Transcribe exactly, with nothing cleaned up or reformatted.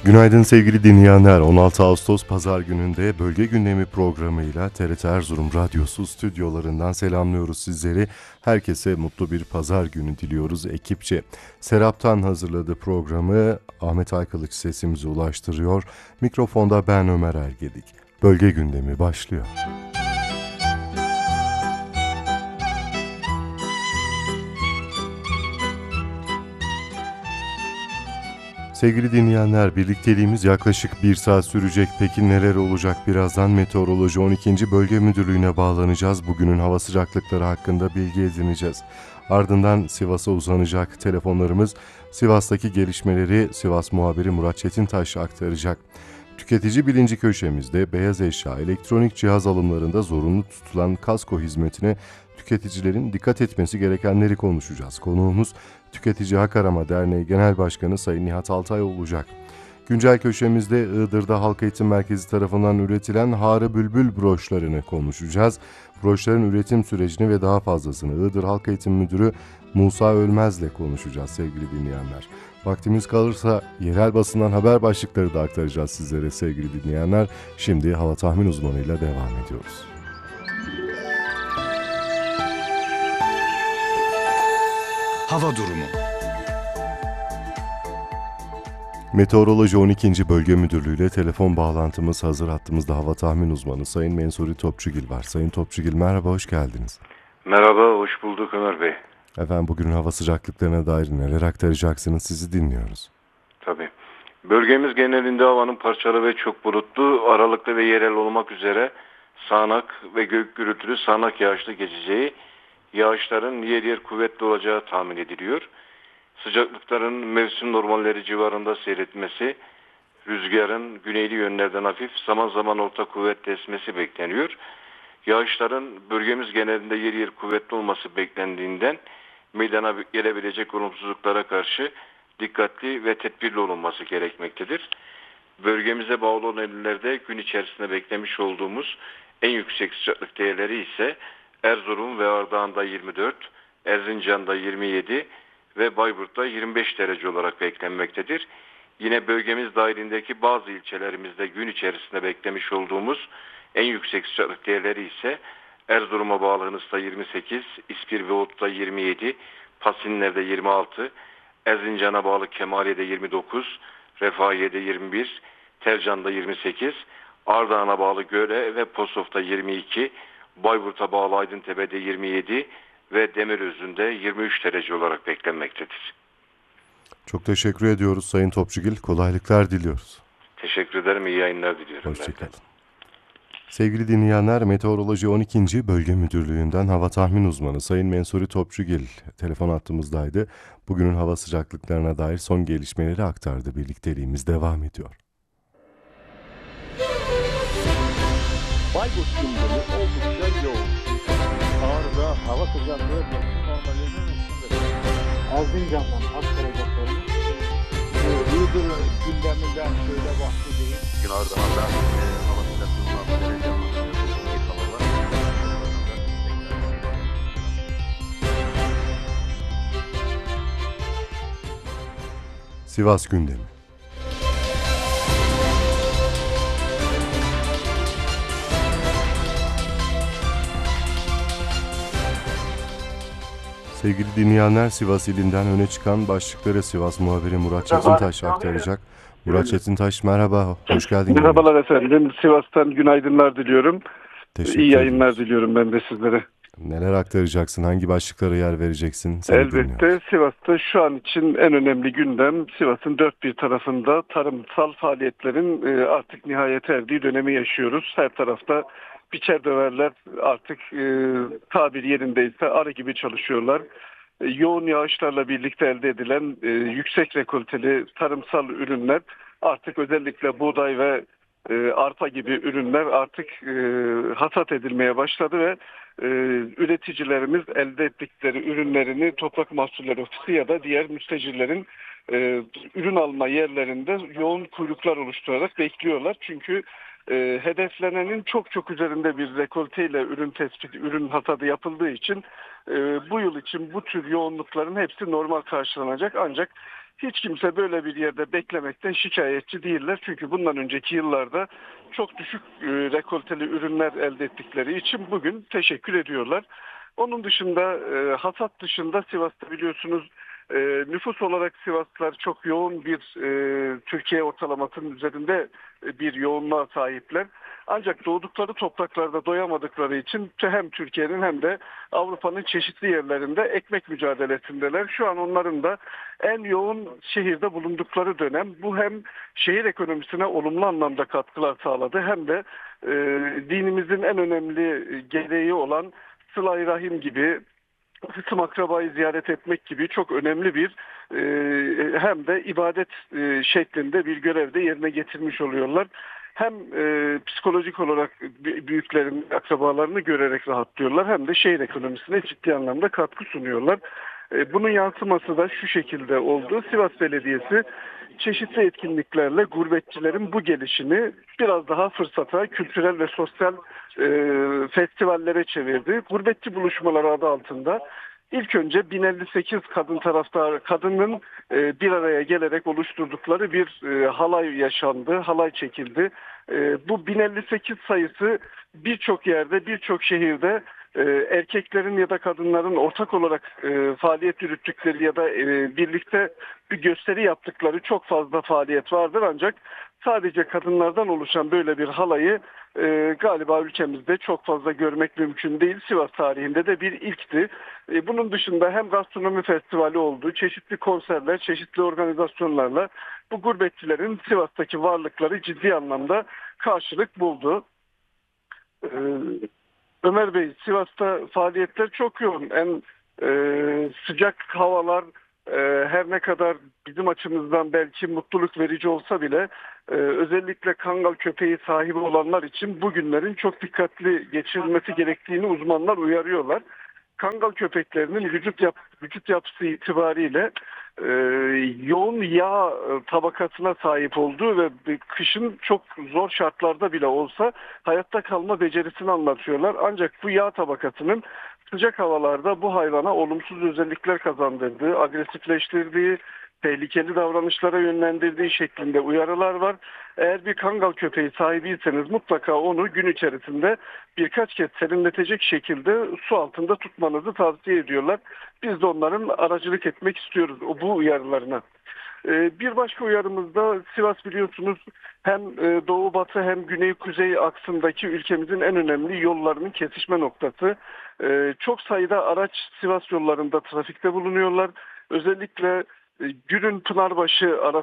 Günaydın sevgili dinleyenler. on altı Ağustos Pazar gününde Bölge Gündemi programıyla T R T Erzurum Radyosu stüdyolarından selamlıyoruz sizleri. Herkese mutlu bir pazar günü diliyoruz ekipçe. Serap'tan hazırladığı programı Ahmet Aykılıç sesimizi ulaştırıyor. Mikrofonda ben Ömer Ergedik. Bölge Gündemi başlıyor. Sevgili dinleyenler, birlikteliğimiz yaklaşık bir saat sürecek. Peki neler olacak? Birazdan Meteoroloji on ikinci Bölge Müdürlüğü'ne bağlanacağız. Bugünün hava sıcaklıkları hakkında bilgi edineceğiz. Ardından Sivas'a uzanacak telefonlarımız. Sivas'taki gelişmeleri Sivas muhabiri Murat Çetintaş aktaracak. Tüketici bilinci köşemizde beyaz eşya, elektronik cihaz alımlarında zorunlu tutulan kasko hizmetine tüketicilerin dikkat etmesi gerekenleri konuşacağız. Konuğumuz Tüketici Hak Arama Derneği Genel Başkanı Sayın Nihat Altay olacak. Güncel köşemizde Iğdır'da Halk Eğitim Merkezi tarafından üretilen Harı Bülbül broşlarını konuşacağız. Broşların üretim sürecini ve daha fazlasını Iğdır Halk Eğitim Müdürü Musa Ölmez'le konuşacağız sevgili dinleyenler. Vaktimiz kalırsa yerel basından haber başlıkları da aktaracağız sizlere sevgili dinleyenler. Şimdi hava tahmin uzmanıyla devam ediyoruz. Hava durumu. Meteoroloji on ikinci Bölge Müdürlüğü ile telefon bağlantımız hazır. Hattımızda hava tahmin uzmanı Sayın Mensuri Topçugil var. Sayın Topçugil merhaba, hoş geldiniz. Merhaba, hoş bulduk Ömer Bey. Efendim bugünün hava sıcaklıklarına dair neler aktaracaksınız, sizi dinliyoruz. Tabii. Bölgemiz genelinde havanın parçalı ve çok bulutlu, aralıklı ve yerel olmak üzere sağanak ve gök gürültülü sağanak yağışlı geçeceği, yağışların yer yer kuvvetli olacağı tahmin ediliyor. Sıcaklıkların mevsim normalleri civarında seyretmesi, rüzgarın güneyli yönlerden hafif zaman zaman orta kuvvetle esmesi bekleniyor. Yağışların bölgemiz genelinde yer yer kuvvetli olması beklendiğinden meydana gelebilecek olumsuzluklara karşı dikkatli ve tedbirli olunması gerekmektedir. Bölgemize bağlı olan illerde gün içerisinde beklemiş olduğumuz en yüksek sıcaklık değerleri ise Erzurum ve Ardahan'da yirmi dört, Erzincan'da yirmi yedi ve Bayburt'ta yirmi beş derece olarak beklenmektedir. Yine bölgemiz dahilindeki bazı ilçelerimizde gün içerisinde beklemiş olduğumuz en yüksek sıcaklık değerleri ise Erzurum'a bağlı Hınıs'ta yirmi sekiz, İspir ve Oğut'ta yirmi yedi, Pasinler'de yirmi altı, Erzincan'a bağlı Kemaliye'de yirmi dokuz, Refahiye'de yirmi bir, Tercan'da yirmi sekiz, Ardahan'a bağlı Göre ve Posof'ta yirmi iki, Bayburt'a bağlı Aydıntepe'de yirmi yedi ve Demirözü'nde yirmi üç derece olarak beklenmektedir. Çok teşekkür ediyoruz Sayın Topçugil. Kolaylıklar diliyoruz. Teşekkür ederim. İyi yayınlar diliyorum. Hoşçakalın. Sevgili dinleyenler, Meteoroloji on ikinci Bölge Müdürlüğü'nden hava tahmin uzmanı Sayın Mensuri Topçugil telefon hattımızdaydı. Bugünün hava sıcaklıklarına dair son gelişmeleri aktardı. Birlikteliğimiz devam ediyor. Bayburt gündemi oldukça yoğun. Ağrı'da hava sıcaklığı mevsim normalinin üstünde. Erzincan'dan aktaracaklarımız Iğdır gündeminden şöyle bahsedeyim. Gün Ardahan'da e, hava sıcaklığının altı derece anlaşılıyor. Soğuk hava var. Sivas gündemi. Sevgili dinleyenler, Sivas ilinden öne çıkan başlıkları Sivas muhabiri Murat Çetintaş aktaracak. Murat Çetintaş merhaba, hoş geldiniz. Merhabalar efendim, Sivas'tan günaydınlar diliyorum. Teşekkür İyi yayınlar ederiz. diliyorum ben de sizlere. Neler aktaracaksın, hangi başlıklara yer vereceksin? Seni Elbette dinliyoruz. Sivas'ta şu an için en önemli gündem, Sivas'ın dört bir tarafında tarımsal faaliyetlerin e, artık nihayete erdiği dönemi yaşıyoruz. Her tarafta biçer döverler artık e, tabir yerindeyse arı gibi çalışıyorlar. E, yoğun yağışlarla birlikte elde edilen e, yüksek rekolteli tarımsal ürünler artık özellikle buğday ve e, arpa gibi ürünler artık e, hasat edilmeye başladı ve e, üreticilerimiz elde ettikleri ürünlerini Toprak Mahsulleri Ofisi ya da diğer müstecirlerin e, ürün alma yerlerinde yoğun kuyruklar oluşturarak bekliyorlar. Çünkü e, hedeflenenin çok çok üzerinde bir rekolteyle ürün tespiti, ürün hasadı yapıldığı için e, bu yıl için bu tür yoğunlukların hepsi normal karşılanacak. Ancak Hiç kimse böyle bir yerde beklemekten şikayetçi değiller. Çünkü bundan önceki yıllarda çok düşük e, rekolteli ürünler elde ettikleri için bugün teşekkür ediyorlar. Onun dışında e, hasat dışında Sivas'ta biliyorsunuz e, nüfus olarak Sivaslılar çok yoğun bir e, Türkiye ortalamasının üzerinde e, bir yoğunluğa sahipler. Ancak doğdukları topraklarda doyamadıkları için hem Türkiye'nin hem de Avrupa'nın çeşitli yerlerinde ekmek mücadelesindeler. Şu an onların da en yoğun şehirde bulundukları dönem. Bu hem şehir ekonomisine olumlu anlamda katkılar sağladı hem de e, dinimizin en önemli gereği olan Sıla-i Rahim gibi, hısım akrabayı ziyaret etmek gibi çok önemli bir e, hem de ibadet e, şeklinde bir görevde yerine getirmiş oluyorlar. Hem e, psikolojik olarak büyüklerin akrabalarını görerek rahatlıyorlar hem de şehir ekonomisine ciddi anlamda katkı sunuyorlar. E, bunun yansıması da şu şekilde oldu. Sivas Belediyesi çeşitli etkinliklerle gurbetçilerin bu gelişini biraz daha fırsata, kültürel ve sosyal e, festivallere çevirdi. Gurbetçi buluşmaları adı altında İlk önce bin elli sekiz kadın taraftar, kadının e, bir araya gelerek oluşturdukları bir e, halay yaşandı, halay çekildi. E, bu bin elli sekiz sayısı birçok yerde, birçok şehirde e, erkeklerin ya da kadınların ortak olarak e, faaliyet yürüttükleri ya da e, birlikte bir gösteri yaptıkları çok fazla faaliyet vardır. Ancak sadece kadınlardan oluşan böyle bir halayı e, galiba ülkemizde çok fazla görmek mümkün değil. Sivas tarihinde de bir ilkti. E, bunun dışında hem gastronomi festivali oldu, çeşitli konserler, çeşitli organizasyonlarla bu gurbetçilerin Sivas'taki varlıkları ciddi anlamda karşılık buldu. E, Ömer Bey, Sivas'ta faaliyetler çok yoğun. En e, sıcak havalar e, her ne kadar bizim açımızdan belki mutluluk verici olsa bile e, özellikle Kangal köpeği sahibi olanlar için bu günlerin çok dikkatli geçirilmesi gerektiğini uzmanlar uyarıyorlar. Kangal köpeklerinin vücut, yap, vücut yapısı itibariyle e, yoğun yağ tabakasına sahip olduğu ve kışın çok zor şartlarda bile olsa hayatta kalma becerisini anlatıyorlar. Ancak bu yağ tabakasının sıcak havalarda bu hayvana olumsuz özellikler kazandırdığı, agresifleştirdiği, tehlikeli davranışlara yönlendirdiği şeklinde uyarılar var. Eğer bir Kangal köpeği sahibiyseniz mutlaka onu gün içerisinde birkaç kez serinletecek şekilde su altında tutmanızı tavsiye ediyorlar. Biz de onların aracılık etmek istiyoruz bu uyarılarına. Bir başka uyarımızda Sivas biliyorsunuz hem doğu batı hem güney kuzey aksındaki ülkemizin en önemli yollarının kesişme noktası. Çok sayıda araç Sivas yollarında trafikte bulunuyorlar. Özellikle Gürün Pınarbaşı arası